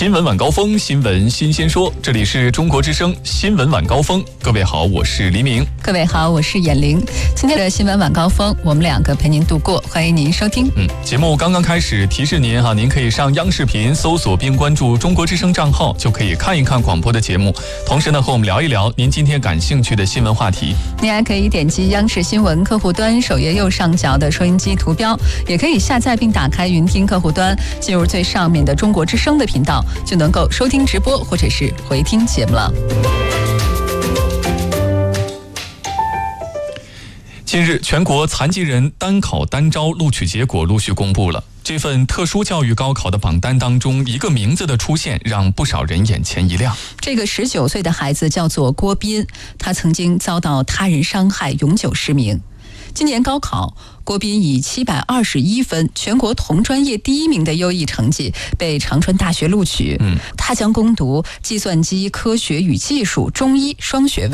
新闻晚高峰，新闻新鲜说，这里是中国之声新闻晚高峰。各位好，我是黎明。 各位好，我是闫玲。今天的新闻晚高峰，我们两个陪您度过，欢迎您收听。 节目刚刚开始，提示您您可以上央视频搜索并关注中国之声账号，就可以看一看广播的节目。同时呢，和我们聊一聊您今天感兴趣的新闻话题。 您还可以点击央视新闻客户端首页右上角的收音机图标，也可以下载并打开云听客户端，进入最上面的中国之声的频道，就能够收听直播或者是回听节目了。 近日，全国残疾人单考单招录取结果陆续公布了。这份特殊教育高考的榜单当中，一个名字的出现让不少人眼前一亮。 这个19岁的孩子叫做郭斌，他曾经遭到他人伤害，永久失明。今年高考，郭斌以721分，全国同专业第1名的优异成绩被长春大学录取。他将攻读计算机科学与技术中医双学位。